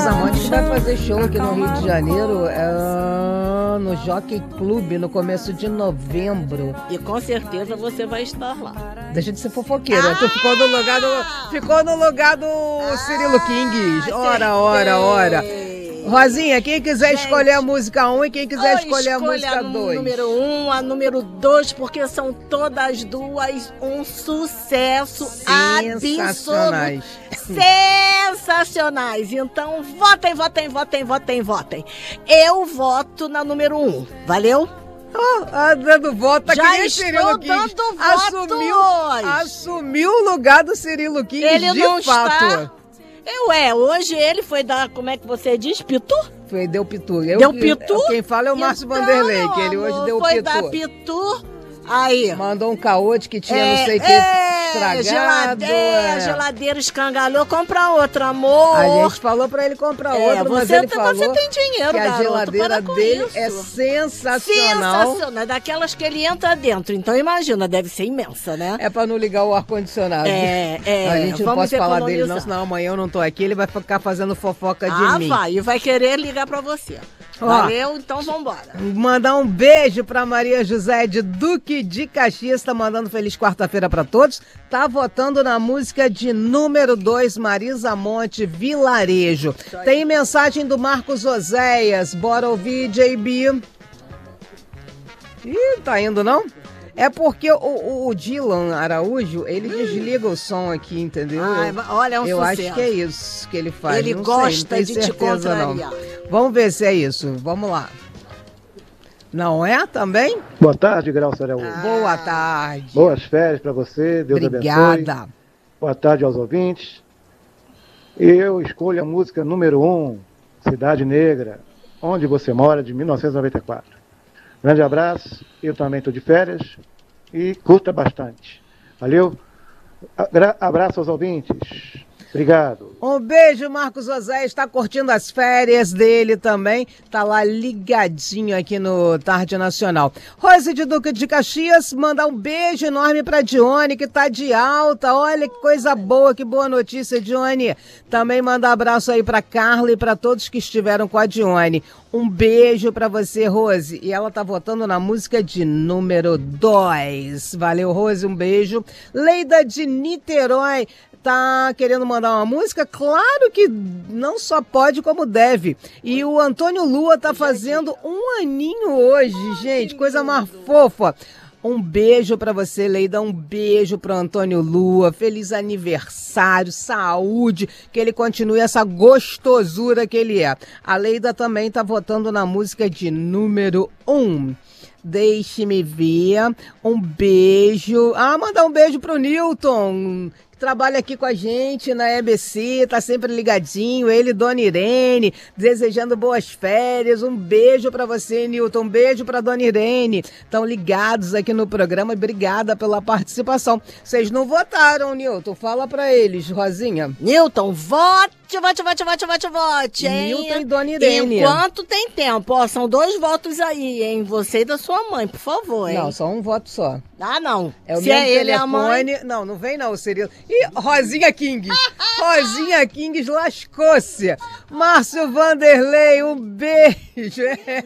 Zamonte vai fazer show aqui no Rio de Janeiro, no Jockey Club, no começo de novembro. E com certeza você vai estar lá. Deixa de ser fofoqueira. Tu ficou no lugar do Cirilo King. Ora. Rosinha, quem quiser escolher a música 1 e quem quiser escolher a música 2. A número 1, a número 2, porque são todas duas um sucesso sensacionais. Sensacionais. Então, votem. Eu voto na número 1. Valeu? Dando voto já que nem Cirilo King. Assumiu o lugar do Cirilo King. Ele de não fato. Está... hoje ele foi dar, como é que você diz, pitu? Deu pitu. Deu pitu? Quem fala é o Márcio Vanderlei, que ele hoje deu pitu. Foi dar pitu, aí. Mandou um caote que tinha não sei o que estragado. Geladeira escangalhou, compra outra, amor. A gente falou pra ele comprar outra, mas ele falou você tem dinheiro, que a garoto, geladeira dele é sensacional. Daquelas que ele entra dentro. Então imagina, deve ser imensa, né? É pra não ligar o ar-condicionado. A gente não pode falar dele não, senão amanhã eu não tô aqui, ele vai ficar fazendo fofoca de mim. E vai querer ligar pra você. Valeu, então vambora. Mandar um beijo pra Maria José de Duque de Caxias, tá mandando feliz quarta-feira pra todos. Tá votando na música de número 2, Marisa Monte, Vilarejo. Tem mensagem do Marcos Oséias, bora ouvir, JB. Ih, tá indo não? É porque o Dylan Araújo, ele desliga o som aqui, entendeu? Olha, é um Eu sucesso. acho que é isso que ele faz. Ele não gosta sei, de te contrariar. Não. Vamos ver se é isso. Vamos lá. Não é também? Boa tarde, Graça Araújo. Boa tarde. Boas férias para você, Deus abençoe. Obrigada. Boa tarde aos ouvintes. Eu escolho a música número 1, Cidade Negra, Onde Você Mora, de 1994. Grande abraço, eu também estou de férias e curta bastante. Valeu? Abraço aos ouvintes. Obrigado. Um beijo, Marcos José, está curtindo as férias dele também, tá lá ligadinho aqui no Tarde Nacional. Rose de Duque de Caxias, mandar um beijo enorme pra Dione, que tá de alta, olha que coisa boa, que boa notícia, Dione. Também manda abraço aí pra Carla e pra todos que estiveram com a Dione. Um beijo pra você, Rose. E ela tá votando na música de número 2. Valeu, Rose, um beijo. Leida de Niterói tá querendo mandar uma música? Claro que não só pode, como deve. E o Antônio Lua tá fazendo um aninho hoje, gente. Coisa mais fofa. Um beijo pra você, Leida, um beijo pro Antônio Lua, feliz aniversário, saúde, que ele continue essa gostosura que ele é. A Leida também tá votando na música de número 1. Deixe-me ver, um beijo, mandar um beijo pro Newton, que trabalha aqui com a gente na EBC, tá sempre ligadinho, ele e Dona Irene, desejando boas férias, um beijo pra você, Newton, um beijo pra Dona Irene, estão ligados aqui no programa, obrigada pela participação. Vocês não votaram, Newton, fala pra eles, Rosinha. Newton, vote, hein? Newton e Dona Irene. Enquanto tem tempo, são 2 votos aí, hein? Você e da sua mãe, por favor, hein? Não, só um voto só. Não. É o mesmo telefone. A mãe... Não vem não, Cirilo. Ih, Rosinha King. Rosinha King lascou-se. Márcio Vanderlei, um beijo.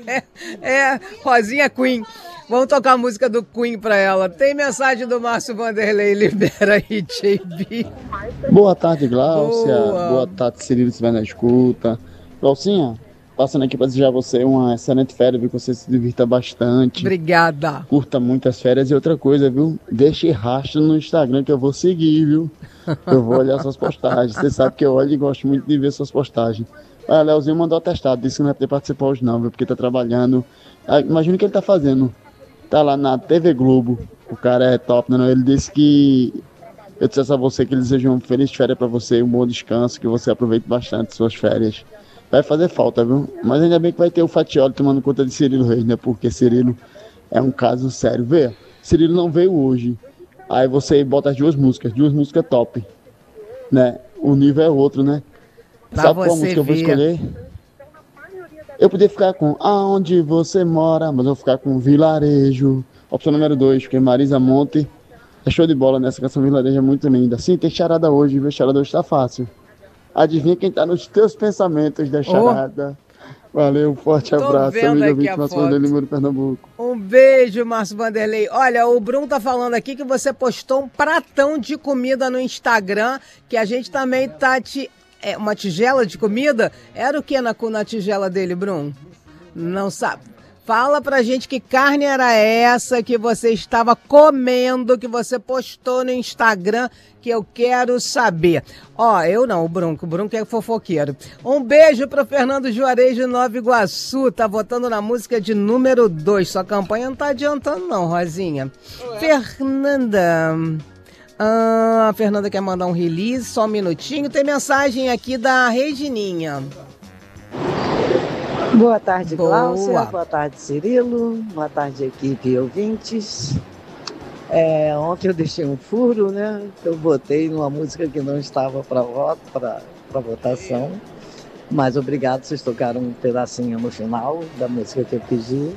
Rosinha Queen. Vamos tocar a música do Queen pra ela. Tem mensagem do Márcio Vanderlei, libera aí, JB. Boa tarde, Gláucia. Boa tarde, Cirilo, se estiver na escuta. Glaucinha, passando aqui para desejar a você uma excelente férias, viu? Que você se divirta bastante. Obrigada. Curta muito as férias. E outra coisa, viu? Deixe rastro no Instagram que eu vou seguir, viu? Eu vou olhar suas postagens. Você sabe que eu olho e gosto muito de ver suas postagens. Leozinho mandou atestado, disse que não vai poder participar hoje não, viu? Porque tá trabalhando. Imagina o que ele tá fazendo. Tá lá na TV Globo. O cara é top, né? Ele disse que... Eu disse a você que ele deseja uma feliz férias pra você, um bom descanso, que você aproveite bastante suas férias. Vai fazer falta, viu? Mas ainda bem que vai ter o Fatioli tomando conta de Cirilo Reis, né? Porque Cirilo é um caso sério. Vê, Cirilo não veio hoje. Aí você bota as duas músicas top, né? O nível é outro, né? Sabe qual música eu vou escolher? Eu podia ficar com Aonde Você Mora, mas eu vou ficar com Vilarejo. Opção número 2, porque Marisa Monte é show de bola nessa canção. Vilarejo é muito linda. Sim, tem charada hoje, viu? Charada hoje tá fácil. Adivinha quem tá nos teus pensamentos da charada. Valeu, um forte abraço, amigo ouvinte, Márcio Vanderlei, Muro, Pernambuco. Um beijo, Márcio Vanderlei. Olha, o Bruno tá falando aqui que você postou um pratão de comida no Instagram, que a gente também tá uma tigela de comida? Era o que na tigela dele, Bruno? Não sabe. Fala pra gente que carne era essa que você estava comendo, que você postou no Instagram, que eu quero saber. Eu não, o Bruno que é fofoqueiro. Um beijo pro Fernando Juarez de Nova Iguaçu, tá votando na música de número 2. Sua campanha não tá adiantando não, Rosinha. Fernanda... a Fernanda quer mandar um release, só um minutinho. Tem mensagem aqui da Regininha. Boa tarde, Cláudia. Boa tarde, Cirilo. Boa tarde, equipe e ouvintes. Ontem eu deixei um furo, né? Eu botei numa música que não estava para votação. Mas obrigado, vocês tocaram um pedacinho no final da música que eu pedi.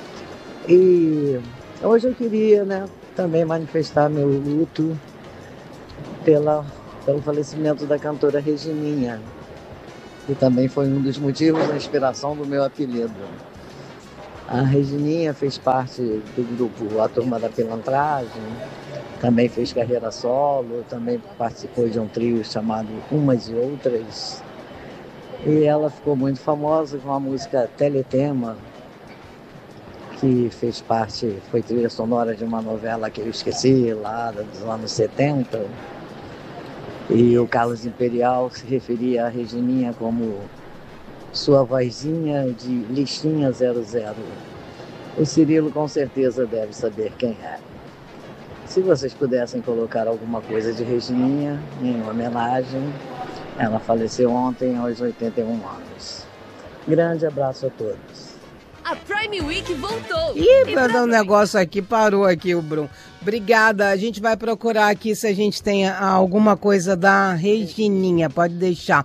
E hoje eu queria, né, também manifestar meu luto pelo falecimento da cantora Regininha, que também foi um dos motivos da inspiração do meu apelido. A Regininha fez parte do grupo A Turma da Pilantragem, também fez carreira solo, também participou de um trio chamado Umas e Outras. E ela ficou muito famosa com a música Teletema, que fez parte, foi trilha sonora de uma novela que eu esqueci, lá dos anos 70. E o Carlos Imperial se referia a Regininha como sua vozinha de listinha 00. O Cirilo com certeza deve saber quem é. Se vocês pudessem colocar alguma coisa de Regininha em homenagem, ela faleceu ontem aos 81 anos. Grande abraço a todos. A Prime Week voltou. Pra dar um negócio aqui, parou aqui o Bruno. Obrigada, a gente vai procurar aqui se a gente tem alguma coisa da Regininha, pode deixar.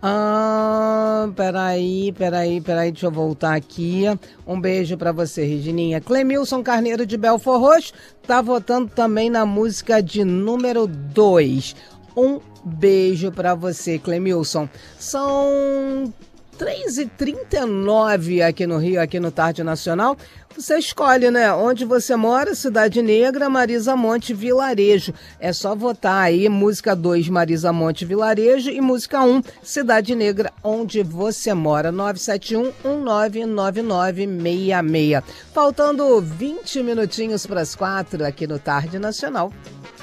Peraí, deixa eu voltar aqui. Um beijo pra você, Regininha. Clemilson Carneiro de Belfort Roxo tá votando também na música de número 2. Um beijo pra você, Clemilson. São 3h39 aqui no Rio, aqui no Tarde Nacional. Você escolhe, né? Onde você mora, Cidade Negra, Marisa Monte, Vilarejo. É só votar aí, música 2, Marisa Monte, Vilarejo, e música 1, Cidade Negra, onde você mora. 971-199966. Faltando 20 minutinhos para as 4 aqui no Tarde Nacional.